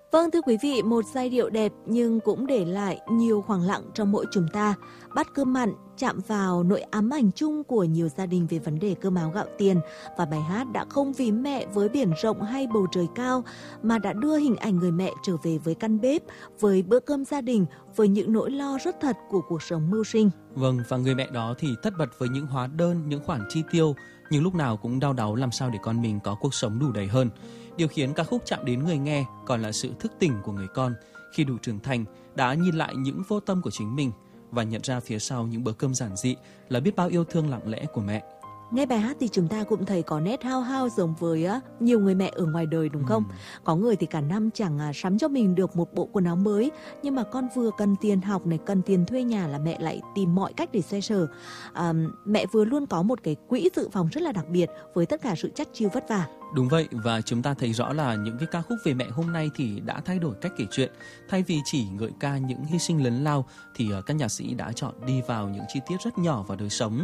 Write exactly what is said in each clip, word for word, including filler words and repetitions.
Vâng, thưa quý vị, một giai điệu đẹp nhưng cũng để lại nhiều khoảng lặng trong mỗi chúng ta. Bát cơm mặn chạm vào nỗi ám ảnh chung của nhiều gia đình về vấn đề cơm áo gạo tiền. Và bài hát đã không vì mẹ với biển rộng hay bầu trời cao, mà đã đưa hình ảnh người mẹ trở về với căn bếp, với bữa cơm gia đình, với những nỗi lo rất thật của cuộc sống mưu sinh. Vâng, và người mẹ đó thì tất bật với những hóa đơn, những khoản chi tiêu, nhưng lúc nào cũng đau đáu làm sao để con mình có cuộc sống đủ đầy hơn. Điều khiến ca khúc chạm đến người nghe còn là sự thức tỉnh của người con khi đủ trưởng thành đã nhìn lại những vô tâm của chính mình và nhận ra phía sau những bữa cơm giản dị là biết bao yêu thương lặng lẽ của mẹ. Nghe bài hát thì chúng ta cũng thấy có nét hao hao giống với uh, nhiều người mẹ ở ngoài đời, đúng không? Ừ. Có người thì cả năm chẳng uh, sắm cho mình được một bộ quần áo mới, nhưng mà con vừa cần tiền học này, cần tiền thuê nhà là mẹ lại tìm mọi cách để xoay sở. Uh, mẹ vừa luôn có một cái quỹ dự phòng rất là đặc biệt với tất cả sự chắt chiu vất vả. Đúng vậy, và chúng ta thấy rõ là những cái ca khúc về mẹ hôm nay thì đã thay đổi cách kể chuyện. Thay vì chỉ ngợi ca những hy sinh lớn lao thì các nhạc sĩ đã chọn đi vào những chi tiết rất nhỏ vào đời sống.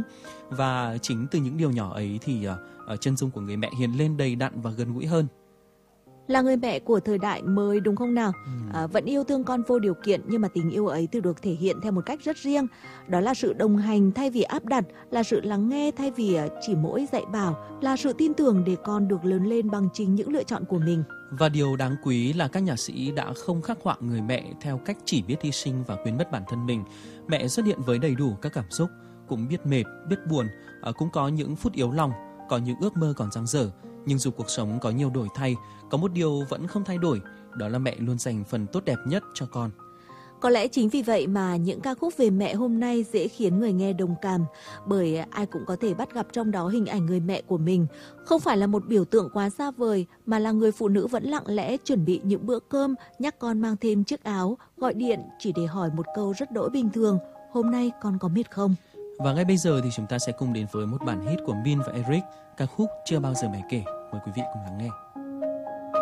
Và chính từ những điều nhỏ ấy thì uh, chân dung của người mẹ hiền lên đầy đặn và gần gũi hơn. Là người mẹ của thời đại mới, đúng không nào? Ừ. À, vẫn yêu thương con vô điều kiện, nhưng mà tình yêu ấy thì được thể hiện theo một cách rất riêng. Đó là sự đồng hành thay vì áp đặt, là sự lắng nghe thay vì chỉ mỗi dạy bảo, là sự tin tưởng để con được lớn lên bằng chính những lựa chọn của mình. Và điều đáng quý là các nhạc sĩ đã không khắc họa người mẹ theo cách chỉ biết hy sinh và quên mất bản thân mình. Mẹ xuất hiện với đầy đủ các cảm xúc, cũng biết mệt, biết buồn, cũng có những phút yếu lòng, có những ước mơ còn dang dở. Nhưng dù cuộc sống có nhiều đổi thay, có một điều vẫn không thay đổi, đó là mẹ luôn dành phần tốt đẹp nhất cho con. Có lẽ chính vì vậy mà những ca khúc về mẹ hôm nay dễ khiến người nghe đồng cảm, bởi ai cũng có thể bắt gặp trong đó hình ảnh người mẹ của mình. Không phải là một biểu tượng quá xa vời, mà là người phụ nữ vẫn lặng lẽ chuẩn bị những bữa cơm, nhắc con mang thêm chiếc áo, gọi điện chỉ để hỏi một câu rất đỗi bình thường: hôm nay con có mệt không? Và ngay bây giờ thì chúng ta sẽ cùng đến với một bản hit của Min và Eric, ca khúc Chưa Bao Giờ Mẹ Kể. Mời quý vị cùng lắng nghe.